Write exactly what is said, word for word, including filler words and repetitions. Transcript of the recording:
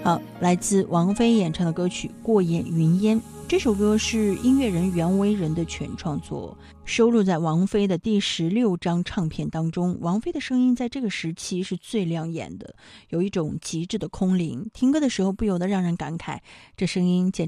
好，来自王菲演唱的歌曲《过眼云烟》，这首歌是音乐人袁惟仁的全创作，收录在王菲的第十六张唱片当中。王菲的声音在这个时期是最亮眼的，有一种极致的空灵，听歌的时候不由得让人感慨，这声音简